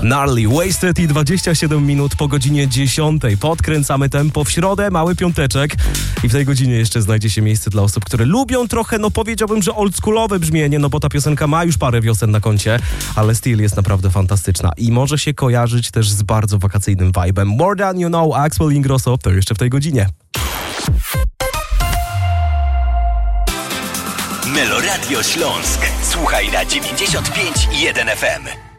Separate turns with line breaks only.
Gnarly, Wasted i 27 minut po godzinie 10. Podkręcamy tempo w środę, mały piąteczek i w tej godzinie jeszcze znajdzie się miejsce dla osób, które lubią trochę, no powiedziałbym, że oldschoolowe brzmienie, no bo ta piosenka ma już parę wiosen na koncie, ale styl jest naprawdę fantastyczna i może się kojarzyć też z bardzo wakacyjnym vibe'em. More Than You Know, Axwell Ingrosso, to jeszcze w tej godzinie.
Meloradio Śląsk. Słuchaj na 95,1 FM.